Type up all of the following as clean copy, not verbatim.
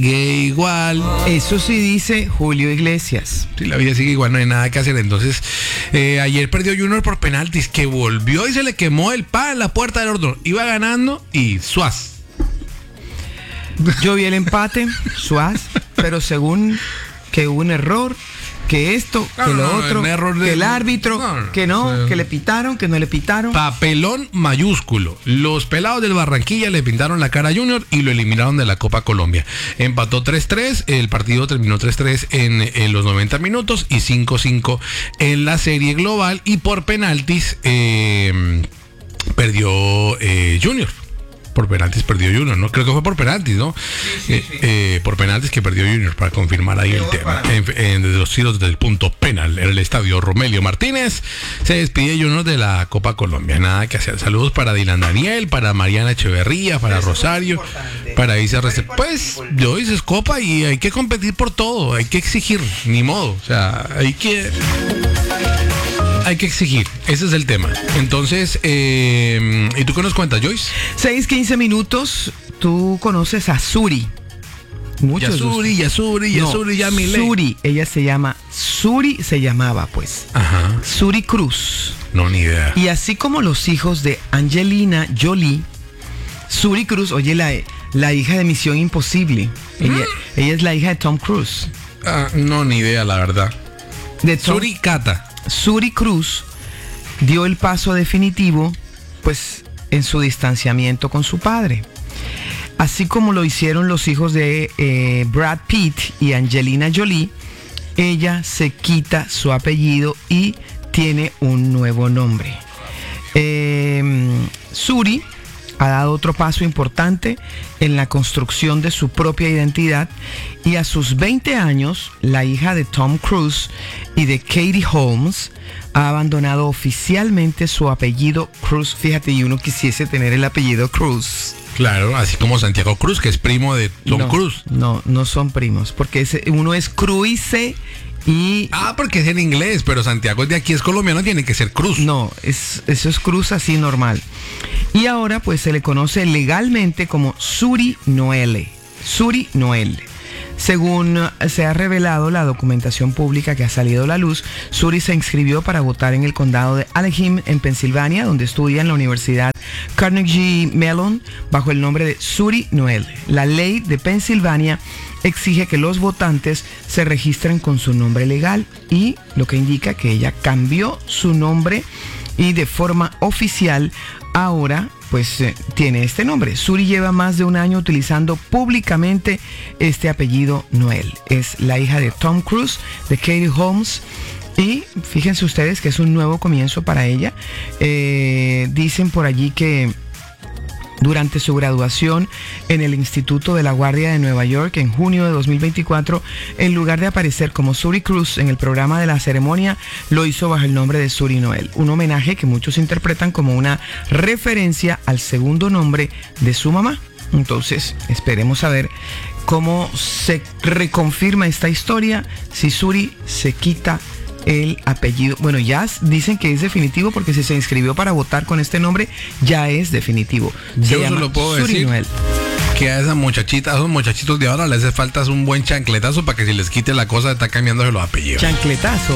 igual. Eso sí dice Julio Iglesias. Si la vida sigue igual, no hay nada que hacer. Entonces, ayer perdió Junior por penaltis, que volvió y se le quemó el pan en la puerta del horno. Iba ganando y suaz. Yo vi el empate, suaz, pero según que hubo un error, que esto, que lo otro, que el árbitro, que le pitaron, que no le pitaron. Papelón mayúsculo. Los pelados del Barranquilla le pintaron la cara a Junior y lo eliminaron de la Copa Colombia. Empató 3-3, el partido terminó 3-3 en los 90 minutos y 5-5 en la serie global, y por penaltis perdió Junior. Por penaltis perdió Junior, ¿no? Creo que fue por penaltis, ¿no? Sí. Por penaltis que perdió Junior, para confirmar ahí el tema. En los tiros del punto penal, en el estadio Romelio Martínez, se despide Junior de la Copa Colombia. Nada que hacer. Saludos para Dylan Daniel, para Mariana Echeverría, para Rosario, para Isa Rece. Pues, yo hice Copa y hay que competir por todo, hay que exigir, ni modo. O sea, hay que exigir, ese es el tema. Entonces, ¿y tú qué nos cuentas, Joyce? 6:15 minutos. Tú conoces a Suri. Muchos. Yasuri, Yamile. Suri, ella se llamaba pues. Ajá. Suri Cruz. No, ni idea. Y así como los hijos de Angelina Jolie, Suri Cruz, oye, la hija de Misión Imposible. Ella es la hija de Tom Cruise. No, ni idea, la verdad. Suri Cata. Suri Cruz dio el paso definitivo, pues, en su distanciamiento con su padre. Así como lo hicieron los hijos de Brad Pitt y Angelina Jolie, ella se quita su apellido y tiene un nuevo nombre. Suri ha dado otro paso importante en la construcción de su propia identidad, y a sus 20 años, la hija de Tom Cruise y de Katie Holmes ha abandonado oficialmente su apellido Cruz. Fíjate, y uno quisiese tener el apellido Cruz. Claro, así como Santiago Cruz, que es primo de Tom Cruise. No son primos, porque uno es Cruise y... porque es en inglés, pero Santiago es de aquí, es colombiano, tiene que ser Cruz. No, eso es Cruz así normal. Y ahora pues se le conoce legalmente como Suri Noelle. Suri Noelle. Según se ha revelado la documentación pública que ha salido a la luz, Suri se inscribió para votar en el condado de Allegheny, en Pensilvania, donde estudia en la Universidad Carnegie Mellon, bajo el nombre de Suri Noelle. La ley de Pensilvania exige que los votantes se registren con su nombre legal, y lo que indica que ella cambió su nombre y de forma oficial ahora pues tiene este nombre. Suri lleva más de un año utilizando públicamente este apellido Noelle. Es la hija de Tom Cruise, de Katie Holmes, y fíjense ustedes que es un nuevo comienzo para ella. Dicen por allí que durante su graduación en el Instituto de la Guardia de Nueva York en junio de 2024, en lugar de aparecer como Suri Cruz en el programa de la ceremonia, lo hizo bajo el nombre de Suri Noelle, un homenaje que muchos interpretan como una referencia al segundo nombre de su mamá. Entonces, esperemos a ver cómo se reconfirma esta historia, si Suri se quita el apellido. Bueno, ya dicen que es definitivo, porque si se inscribió para votar con este nombre, ya es definitivo. Yo solo puedo decir que a esa muchachita, a esos muchachitos de ahora les hace falta un buen chancletazo para que si les quite la cosa de estar cambiándose los apellidos. Chancletazo.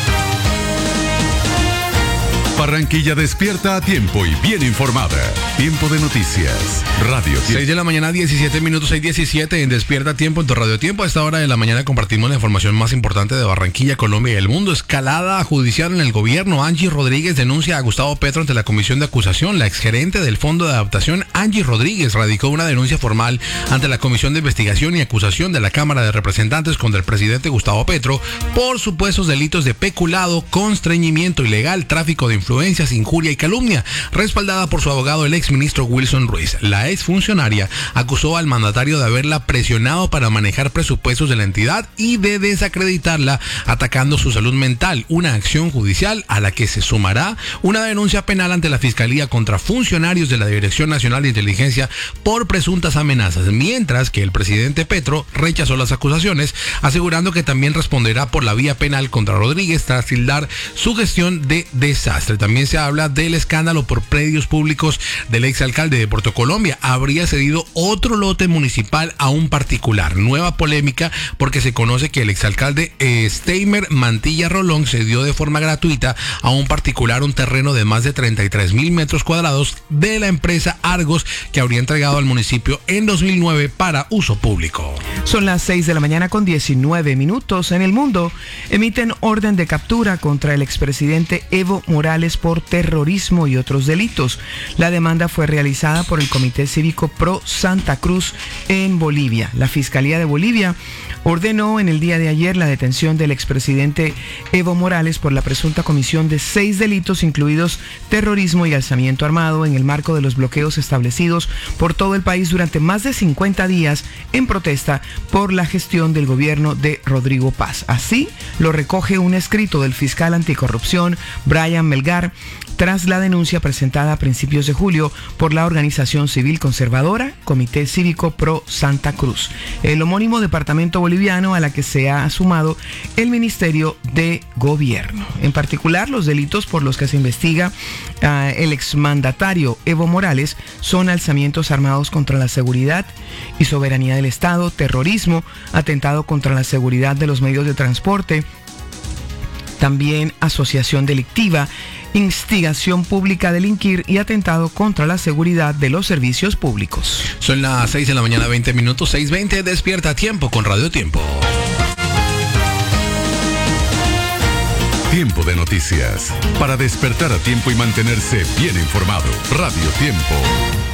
Barranquilla despierta a tiempo y bien informada. Tiempo de noticias. Radio Tiempo. 6 de la mañana, 17 minutos, 6:17 en Despierta Tiempo, en tu Radio Tiempo. A esta hora de la mañana compartimos la información más importante de Barranquilla, Colombia y el mundo. Escalada judicial en el gobierno. Angie Rodríguez denuncia a Gustavo Petro ante la comisión de acusación. La exgerente del Fondo de Adaptación, Angie Rodríguez, radicó una denuncia formal ante la comisión de investigación y acusación de la Cámara de Representantes contra el presidente Gustavo Petro por supuestos delitos de peculado, constreñimiento ilegal, tráfico de influencias, injuria y calumnia, respaldada por su abogado, el exministro Wilson Ruiz. La exfuncionaria acusó al mandatario de haberla presionado para manejar presupuestos de la entidad y de desacreditarla, atacando su salud mental. Una acción judicial a la que se sumará una denuncia penal ante la Fiscalía contra funcionarios de la Dirección Nacional de Inteligencia por presuntas amenazas, mientras que el presidente Petro rechazó las acusaciones, asegurando que también responderá por la vía penal contra Rodríguez tras tildar su gestión de desastre. donde también se habla del escándalo por predios públicos del exalcalde de Puerto Colombia. Habría cedido otro lote municipal a un particular. Nueva polémica porque se conoce que el exalcalde Steimer Mantilla Rolón cedió de forma gratuita a un particular un terreno de más de 33,000 metros cuadrados de la empresa Argos, que habría entregado al municipio en 2009 para uso público. Son las 6 de la mañana con 19 minutos. En el mundo emiten orden de captura contra el expresidente Evo Morales por terrorismo y otros delitos. La demanda fue realizada por el Comité Cívico Pro Santa Cruz en Bolivia. La Fiscalía de Bolivia ordenó en el día de ayer la detención del expresidente Evo Morales por la presunta comisión de 6 delitos, incluidos terrorismo y alzamiento armado, en el marco de los bloqueos establecidos por todo el país durante más de 50 días en protesta por la gestión del gobierno de Rodrigo Paz. Así lo recoge un escrito del fiscal anticorrupción Brian Melgar tras la denuncia presentada a principios de julio por la organización civil conservadora Comité Cívico Pro Santa Cruz, el homónimo departamento boliviano a la que se ha sumado el Ministerio de Gobierno. En particular, los delitos por los que se investiga el exmandatario Evo Morales son alzamientos armados contra la seguridad y soberanía del Estado, terrorismo, atentado contra la seguridad de los medios de transporte, también asociación delictiva, instigación pública a delinquir y atentado contra la seguridad de los servicios públicos. Son las 6 de la mañana, 20 minutos, 6:20, despierta a tiempo con Radio Tiempo. Tiempo de noticias. Para despertar a tiempo y mantenerse bien informado. Radio Tiempo.